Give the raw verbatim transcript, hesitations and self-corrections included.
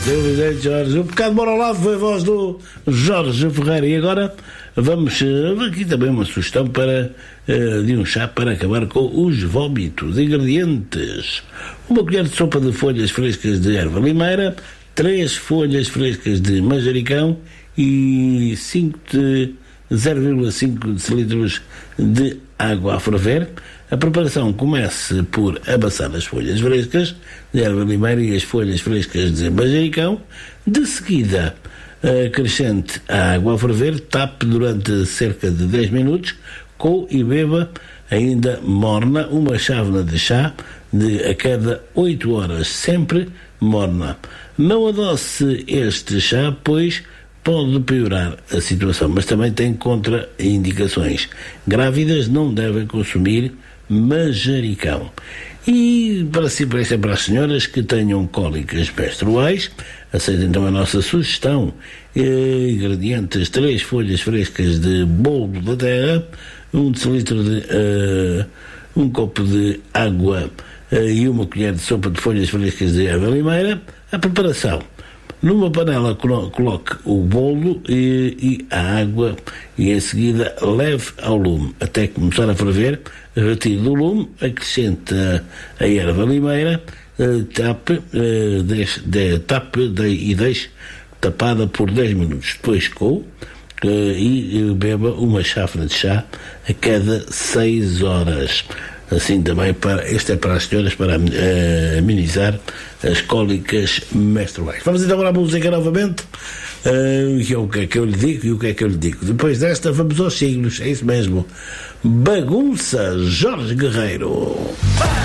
Eu, Jorge, um bocado bora ao lado foi a voz do Jorge Ferreira. E agora vamos uh, aqui também uma sugestão para, uh, de um chá para acabar com os vómitos. Ingredientes: uma colher de sopa de folhas frescas de erva limeira, três folhas frescas de manjericão e cinco de zero vírgula cinco decilitros de água a ferver. A preparação comece por amassar as folhas frescas de erva limeira e as folhas frescas de manjericão. De seguida, acrescente a água a ferver, tape durante cerca de dez minutos, coe e beba ainda morna uma chávena de chá de a cada oito horas, sempre morna. Não adoce este chá, pois pode piorar a situação, mas também tem contraindicações. Grávidas não devem consumir manjericão. E para si, para, isso é para as senhoras que tenham cólicas menstruais, aceitem então a nossa sugestão. Ingredientes: três folhas frescas de boldo da terra, um decilitro de uh, um copo de água uh, e uma colher de sopa de folhas frescas de erva limeira. A preparação: numa panela coloque o boldo e, e a água e em seguida leve ao lume até começar a ferver. Retire do lume, acrescente a, a erva limeira, uh, tape, uh, deixe, de, tape de, e deixe tapada por dez minutos. Depois coe uh, e uh, beba uma chávena de chá a cada seis horas. Assim também, para, este é para as senhoras, para uh, amenizar as cólicas menstruais. Vamos então à música novamente. Uh, e o que é que eu lhe digo e o que é que eu lhe digo. Depois desta, vamos aos signos, é isso mesmo. Bagunça, Jorge Guerreiro.